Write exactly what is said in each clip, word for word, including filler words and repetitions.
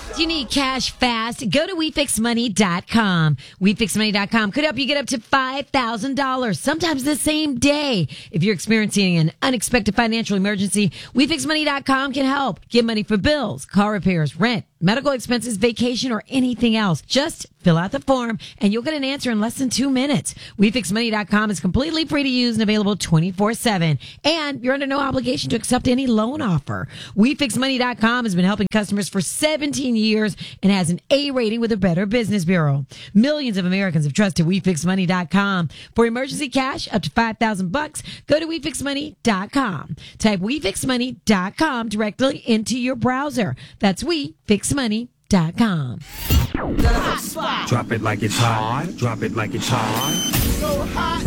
Do you need cash fast? Go to we fix money dot com. we fix money dot com could help you get up to five thousand dollars, sometimes the same day. If you're experiencing an unexpected financial emergency, we fix money dot com can help. Get money for bills, car repairs, rent, medical expenses, vacation, or anything else. Just fill out the form and you'll get an answer in less than two minutes. we fix money dot com is completely free to use and available twenty-four seven. And you're under no obligation to accept any loan offer. we fix money dot com has been helping customers for seventeen years and has an A rating with the Better Business Bureau. Millions of Americans have trusted we fix money dot com. For emergency cash up to five thousand bucks, go to we fix money dot com. Type we fix money dot com directly into your browser. That's we fix money dot com. The hot spot. Drop it like it's hot. Drop it like it's hot. So hot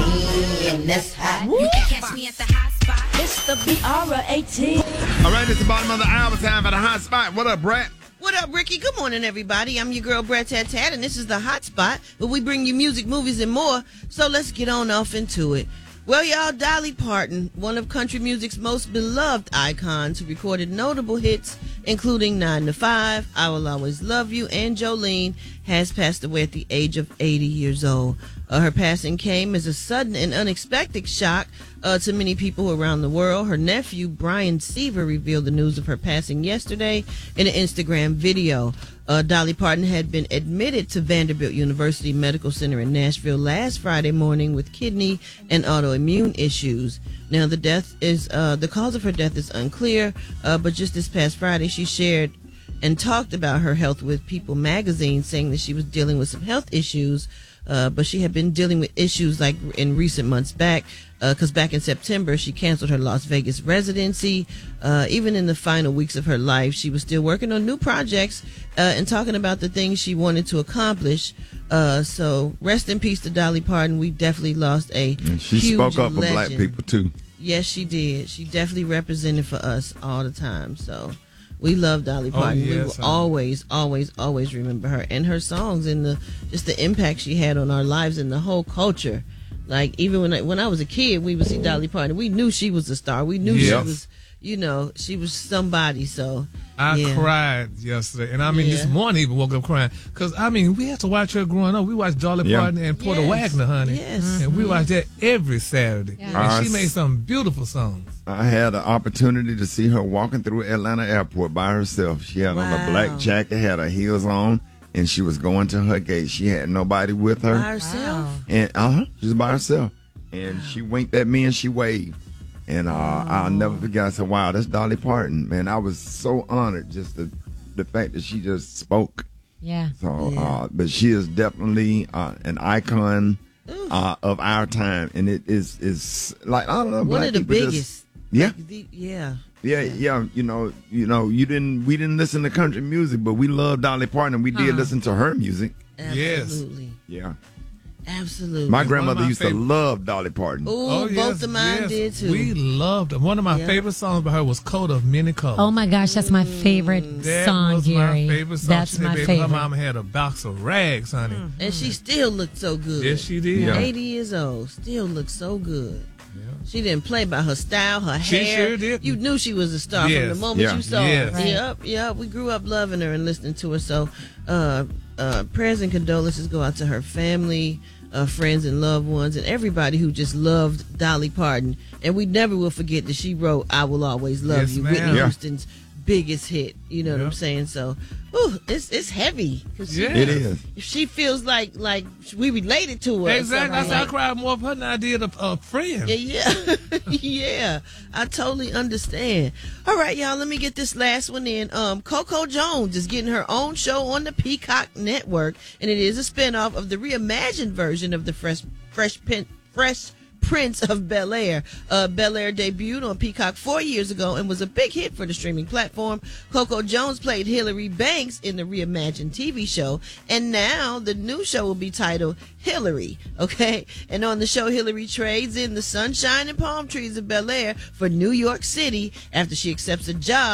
and And that's hot. Woo. You can catch me at the hot spot. It's the B R eighteen. All right, it's the bottom of the hour. Time for the hot spot. What up, Brett? What up, Ricky? Good morning, everybody. I'm your girl, Brett Tat Tat, and this is the Hot Spot, where we bring you music, movies, and more. So let's get on off into it. Well, y'all, Dolly Parton, one of country music's most beloved icons, who recorded notable hits, including nine to five, I Will Always Love You, and Jolene, has passed away at the age of eighty years old. Uh, her passing came as a sudden and unexpected shock uh, to many people around the world. Her nephew, Brian Seaver, revealed the news of her passing yesterday in an Instagram video. Uh, Dolly Parton had been admitted to Vanderbilt University Medical Center in Nashville last Friday morning with kidney and autoimmune issues. Now, the death is uh, the cause of her death is unclear, uh, but just this past Friday, she shared and talked about her health with People magazine, saying that she was dealing with some health issues, uh, but she had been dealing with issues like in recent months back, because uh, back in September, she canceled her Las Vegas residency. Uh, even in the final weeks of her life, she was still working on new projects uh, and talking about the things she wanted to accomplish. Uh, so rest in peace to Dolly Parton. We definitely lost a And she huge spoke up for legend. black people, too. Yes, she did. She definitely represented for us all the time. So we love Dolly Parton. Oh, yes, we will honey. always, always, always remember her and her songs and the just the impact she had on our lives and the whole culture. Like, even when I, when I was a kid, we would see Dolly Parton. We knew she was a star. We knew Yes. she was, you know, she was somebody. So I yeah. cried yesterday, and I mean Yeah. this morning even woke up crying because I mean we had to watch her growing up. We watched Dolly Yeah. Parton and Porter Yes. Wagner, honey, Yes. and we watched that every Saturday. Yeah. And she Uh, made some beautiful songs. I had an opportunity to see her walking through Atlanta Airport by herself. She had on a Wow. black jacket, had her heels on, and she was going to her gate. She had nobody with her. By herself. And uh-huh, she was by herself. And she winked at me and she waved. And uh, I'll never forget. I said, wow, that's Dolly Parton. Man, I was so honored just the, the fact that she just spoke. Yeah. So, Yeah. uh, but she is definitely uh, an icon uh, of our time. And it is, is like, I don't know. One black of the people just- biggest. yeah. Like the, yeah. Yeah, yeah, you know, you know, you didn't, we didn't listen to country music, but we loved Dolly Parton. And we did Uh-huh. listen to her music. Yes. Absolutely. Yeah, Absolutely. my one of grandmother my used favorite- to love Dolly Parton. Ooh, Oh, both yes, of mine yes. did too. We loved her. One of my Yeah. favorite songs by her was "Coat of Many Colors." Oh my gosh, that's my favorite that song, was Gary. my favorite song. That's She said, my baby, favorite. Her mama had a box of rags, honey. And she still looked so good. Yes, she did. Yeah. eighty years old, still looks so good. Yeah. She didn't play by her style, her She hair. sure didn't. You knew she was a star Yes. from the moment Yeah. you saw Yes. her. Right. Yep, yep. We grew up loving her and listening to her. So, uh, uh, prayers and condolences go out to her family, uh, friends and loved ones, and everybody who just loved Dolly Parton. And we never will forget that she wrote "I Will Always Love Yes, You," ma'am. Whitney Yeah. Houston's biggest hit. You know what I'm Yep. saying? So, ooh, it's it's heavy. 'Cause she- Yeah. It is. She feels like like we related to her. or Exactly. I something said I like- cried more for her than I did a, a friend. Yeah, yeah, yeah. I totally understand. All right, y'all. Let me get this last one in. Um, Coco Jones is getting her own show on the Peacock Network, and it is a spinoff of the reimagined version of the Fresh Fresh Pin, Fresh Prince of Bel Air. Uh, Bel Air debuted on Peacock four years ago and was a big hit for the streaming platform. Coco Jones played Hillary Banks in the reimagined T V show, and now the new show will be titled Hillary. Okay, and on the show, Hillary trades in the sunshine and palm trees of Bel Air for New York City after she accepts a job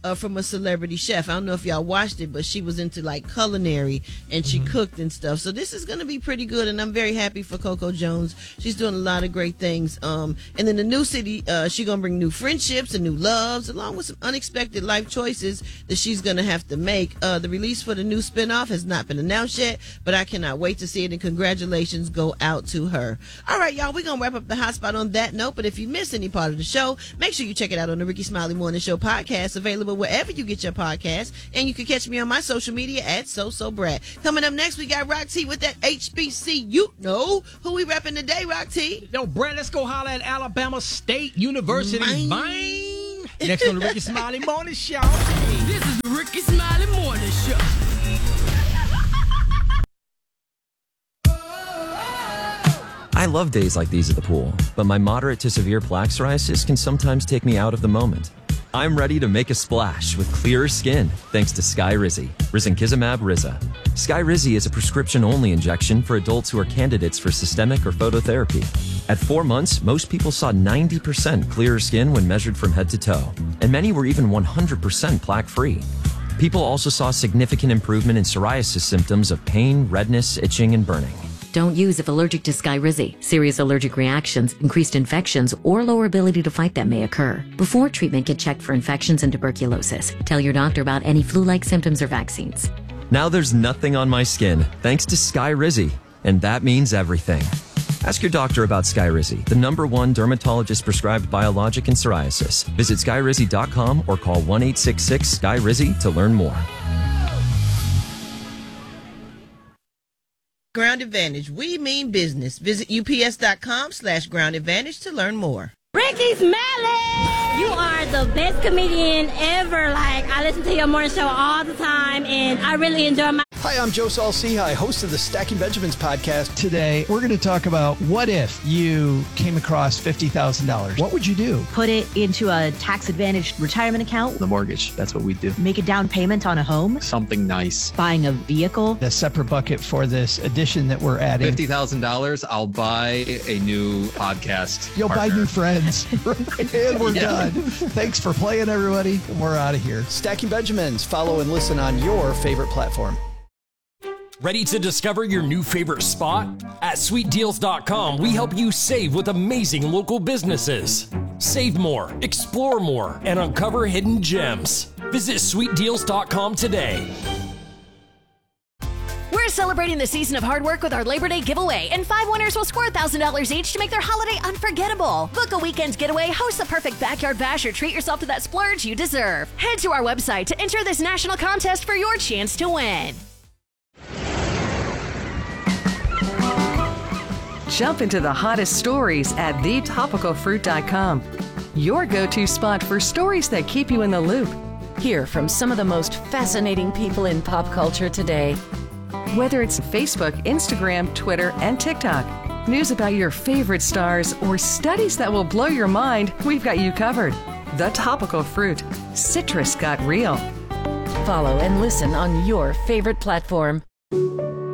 uh, from a celebrity chef. I don't know if y'all watched it, but she was into like culinary and she mm-hmm. cooked and stuff. So this is going to be pretty good, and I'm very happy for Coco Jones. She's doing a lot of great things. Um, and then the new city, uh, she's going to bring new friendships and new loves, along with some unexpected life choices that she's going to have to make. Uh, the release for the new spinoff has not been announced yet, but I cannot wait to see it, and congratulations go out to her. All right, y'all, we're going to wrap up the hotspot on that note, but if you miss any part of the show, make sure you check it out on the Ricky Smiley Morning Show podcast, available wherever you get your podcast, and you can catch me on my social media at SoSoBrat. Coming up next, we got Rock T with that H B C. You know who we repping today, Rock T? Yo, Brad, let's go holler at Alabama State University. Mine. Mine. Next on the Ricky Smiley Morning Show. This is the Ricky Smiley Morning Show. I love days like these at the pool, but my moderate to severe plaque psoriasis can sometimes take me out of the moment. I'm ready to make a splash with clearer skin thanks to Skyrizi, Risankizumab Riza. Skyrizi is a prescription-only injection for adults who are candidates for systemic or phototherapy. At four months, most people saw ninety percent clearer skin when measured from head to toe, and many were even one hundred percent plaque-free. People also saw significant improvement in psoriasis symptoms of pain, redness, itching, and burning. Don't use if allergic to Skyrizi. Serious allergic reactions, increased infections, or lower ability to fight them may occur. Before treatment, get checked for infections and tuberculosis. Tell your doctor about any flu-like symptoms or vaccines. Now there's nothing on my skin thanks to Skyrizi, and that means everything. Ask your doctor about Skyrizi, the number one dermatologist-prescribed biologic in psoriasis. Visit Skyrizi dot com or call one eight six six Skyrizi to learn more. Ground Advantage. We mean business. Visit ups.com slash ground advantage to learn more. Ricky Smiley! You are the best comedian ever. Like, I listen to your morning show all the time, and I really enjoy my... Hi, I'm Joe Saul-Sehy, host of the Stacking Benjamins podcast. Today, we're going to talk about what if you came across fifty thousand dollars. What would you do? Put it into a tax-advantaged retirement account. The mortgage, that's what we do. Make a down payment on a home. Something nice. Buying a vehicle. A separate bucket for this addition that we're adding. fifty thousand dollars, I'll buy a new podcast You'll partner. buy new friends. And we're yeah. done. Thanks for playing, everybody. We're out of here. Stacking Benjamins. Follow and listen on your favorite platform. Ready to discover your new favorite spot? At sweet deals dot com, we help you save with amazing local businesses. Save more, explore more, and uncover hidden gems. Visit sweet deals dot com today. We're celebrating the season of hard work with our Labor Day giveaway, and five winners will score one thousand dollars each to make their holiday unforgettable. Book a weekend getaway, host the perfect backyard bash, or treat yourself to that splurge you deserve. Head to our website to enter this national contest for your chance to win. Jump into the hottest stories at the topical fruit dot com. Your go-to spot for stories that keep you in the loop. Hear from some of the most fascinating people in pop culture today. Whether it's Facebook, Instagram, Twitter, and TikTok, news about your favorite stars, or studies that will blow your mind, we've got you covered. The Topical Fruit. Citrus got real. Follow and listen on your favorite platform.